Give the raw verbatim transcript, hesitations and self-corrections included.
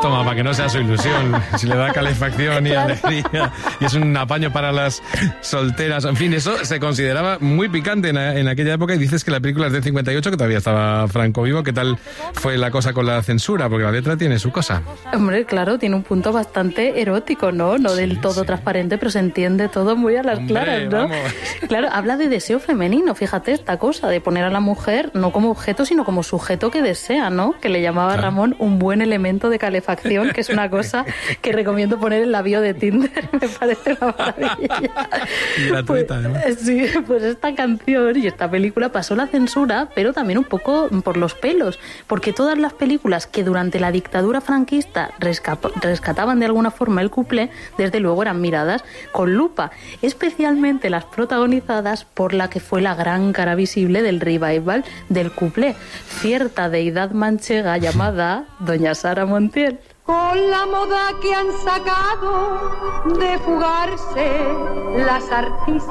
Toma, para que no sea su ilusión. Si le da calefacción y Claro. alegría. Y es un apaño para las solteras. En fin, eso se consideraba muy picante en, en aquella época. Y dices que la película es del cincuenta y ocho, que todavía estaba Franco vivo. ¿Qué tal fue la cosa con la censura? Porque la letra tiene su cosa. Hombre, claro, tiene un punto bastante erótico, ¿no? No del Sí, todo sí. transparente, pero se entiende todo muy a las Hombre, claras, ¿no? vamos. Claro, habla de deseo femenino, fíjate esta cosa, de poner a la mujer no como objeto, sino como sujeto que desea, ¿no? Que le llamaba Claro. Ramón un buen elemento de calefacción, que es una cosa que recomiendo poner en la bio de Tinder, me parece una maravilla. Y gratuita, Pues, además. sí, pues esta canción y esta película pasó la censura, pero también un poco por los pelos, porque todas las películas que durante la dictadura franquista rescap- rescataban de alguna forma el cuplé, desde luego eran miradas con lupa, especialmente las protagonizadas por la que fue la gran cara visible del revival del cuplé, cierta deidad manchega llamada Doña Sara Montiel. Con la moda que han sacado de fugarse las artistas.